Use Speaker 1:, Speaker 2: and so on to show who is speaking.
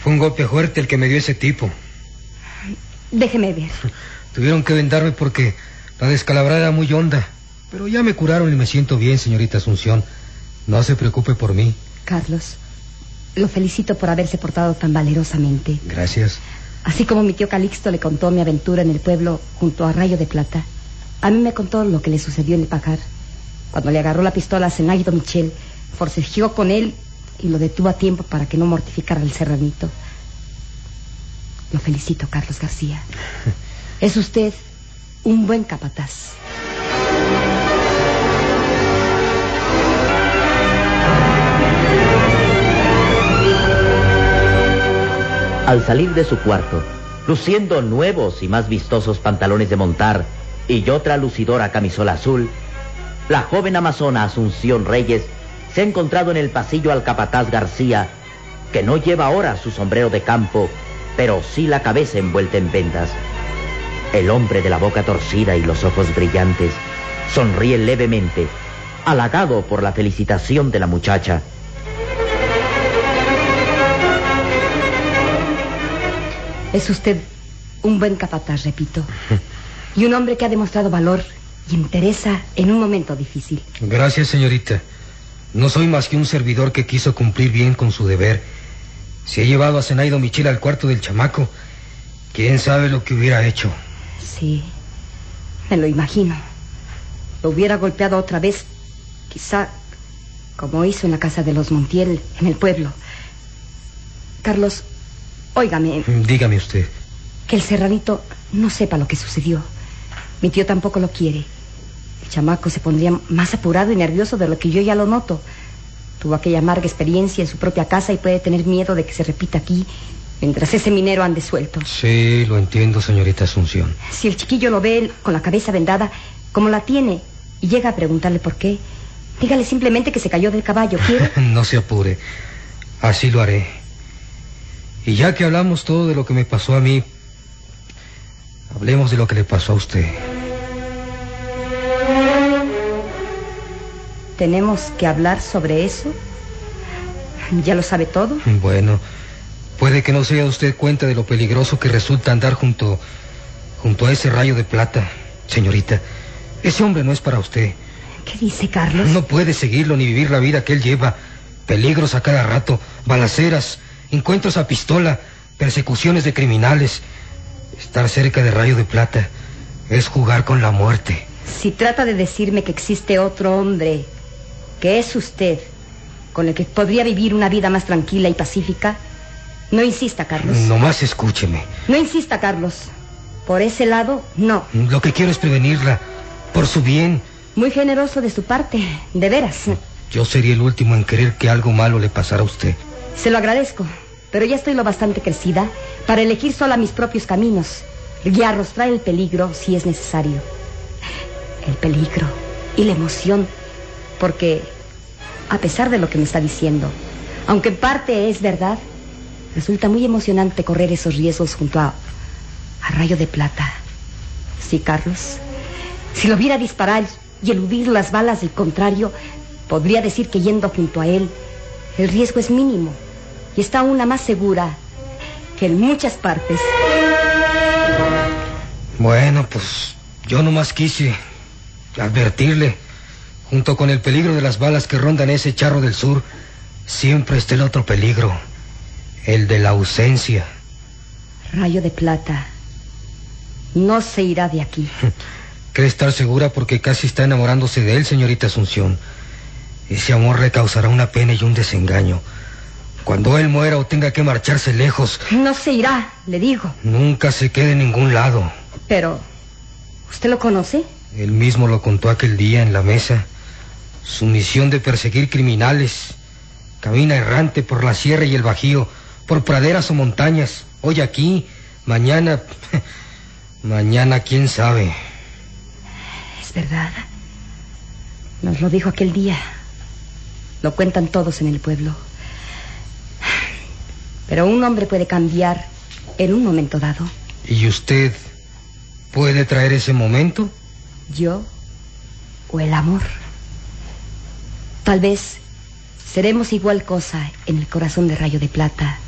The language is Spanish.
Speaker 1: Fue un golpe fuerte el que me dio ese tipo.
Speaker 2: Déjeme ver.
Speaker 1: Tuvieron que vendarme porque la descalabrada era muy honda. Pero ya me curaron y me siento bien, señorita Asunción. No se preocupe por mí.
Speaker 2: Carlos, lo felicito por haberse portado tan valerosamente.
Speaker 1: Gracias.
Speaker 2: Así como mi tío Calixto le contó mi aventura en el pueblo junto a Rayo de Plata, a mí me contó lo que le sucedió en el pajar. Cuando le agarró la pistola a Zenáido Michel, forcejeó con él y lo detuvo a tiempo para que no mortificara al serranito. Lo felicito, Carlos García. Es usted un buen capataz.
Speaker 3: Al salir de su cuarto, luciendo nuevos y más vistosos pantalones de montar y otra lucidora camisola azul, la joven amazona Asunción Reyes se ha encontrado en el pasillo al capataz García, que no lleva ahora su sombrero de campo, pero sí la cabeza envuelta en vendas. El hombre de la boca torcida y los ojos brillantes sonríe levemente, halagado por la felicitación de la muchacha.
Speaker 2: Es usted un buen capataz, repito, y un hombre que ha demostrado valor y entereza en un momento difícil.
Speaker 1: Gracias, señorita. No soy más que un servidor que quiso cumplir bien con su deber. Si he llevado a Zenáido Michel al cuarto del chamaco, quién sabe lo que hubiera hecho.
Speaker 2: Sí, me lo imagino. Lo hubiera golpeado otra vez, quizá como hizo en la casa de los Montiel, en el pueblo. Carlos, óigame.
Speaker 1: Dígame usted.
Speaker 2: Que el serranito no sepa lo que sucedió. Mi tío tampoco lo quiere. El chamaco se pondría más apurado y nervioso de lo que yo ya lo noto. Tuvo aquella amarga experiencia en su propia casa y puede tener miedo de que se repita aquí mientras ese minero ande suelto.
Speaker 1: Sí, lo entiendo, señorita Asunción.
Speaker 2: Si el chiquillo lo ve con la cabeza vendada, como la tiene, y llega a preguntarle por qué, dígale simplemente que se cayó del caballo, ¿quiere?
Speaker 1: No se apure. Así lo haré. Y ya que hablamos todo de lo que me pasó a mí, hablemos de lo que le pasó a usted.
Speaker 2: ¿Tenemos que hablar sobre eso? ¿Ya lo sabe todo?
Speaker 1: Bueno, puede que no se haya usted cuenta de lo peligroso que resulta andar junto a ese Rayo de Plata, señorita. Ese hombre no es para usted.
Speaker 2: ¿Qué dice, Carlos?
Speaker 1: No puede seguirlo ni vivir la vida que él lleva. Peligros a cada rato, balaceras, encuentros a pistola, persecuciones de criminales. Estar cerca de Rayo de Plata es jugar con la muerte.
Speaker 2: Si trata de decirme que existe otro hombre, que es usted, con el que podría vivir una vida más tranquila y pacífica, no insista, Carlos.
Speaker 1: Nomás escúcheme.
Speaker 2: No insista, Carlos. Por ese lado, no.
Speaker 1: Lo que quiero es prevenirla, por su bien.
Speaker 2: Muy generoso de su parte, de veras.
Speaker 1: Yo sería el último en querer que algo malo le pasara a usted.
Speaker 2: Se lo agradezco, pero ya estoy lo bastante crecida para elegir sola mis propios caminos y arrostrar el peligro si es necesario. El peligro y la emoción, porque a pesar de lo que me está diciendo, aunque en parte es verdad, resulta muy emocionante correr esos riesgos junto a Rayo de Plata. Sí, Carlos, si lo viera disparar y eludir las balas del contrario, podría decir que yendo junto a él, el riesgo es mínimo y está aún más segura que en muchas partes.
Speaker 1: Bueno, pues yo nomás quise advertirle. Junto con el peligro de las balas que rondan ese charro del sur, siempre está el otro peligro, el de la ausencia.
Speaker 2: Rayo de Plata no se irá de aquí.
Speaker 1: Cree estar segura porque casi está enamorándose de él, señorita Asunción. Ese amor le causará una pena y un desengaño. Cuando él muera o tenga que marcharse lejos...
Speaker 2: No se irá, le digo.
Speaker 1: Nunca se quede en ningún lado.
Speaker 2: Pero, ¿usted lo conoce?
Speaker 1: Él mismo lo contó aquel día en la mesa. Su misión de perseguir criminales. Camina errante por la sierra y el bajío, por praderas o montañas. Hoy aquí, mañana... mañana quién sabe.
Speaker 2: Es verdad. Nos lo dijo aquel día. Lo cuentan todos en el pueblo. Pero un hombre puede cambiar en un momento dado.
Speaker 1: ¿Y usted puede traer ese momento?
Speaker 2: ¿Yo o el amor? Tal vez seremos igual cosa en el corazón de Rayo de Plata